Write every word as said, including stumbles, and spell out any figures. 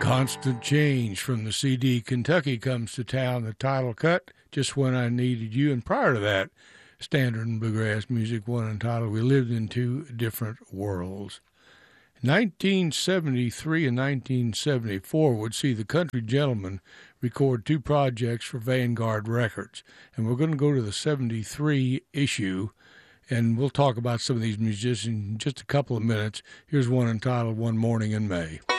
Constant Change from the C D Kentucky Comes to Town, the title cut, Just When I Needed You. And prior to that, standard and bluegrass music, one entitled We Lived in Two Different Worlds. nineteen seventy-three and nineteen seventy-four would see the Country Gentlemen record two projects for Vanguard Records. And we're going to go to the seventy-three issue, and we'll talk about some of these musicians in just a couple of minutes. Here's one entitled One Morning in May.